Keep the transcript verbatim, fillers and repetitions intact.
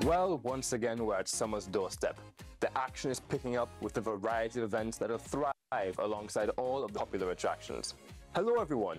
Well, once again, we're at summer's doorstep. The action is picking up with a variety of events that will thrive alongside all of the popular attractions. Hello everyone,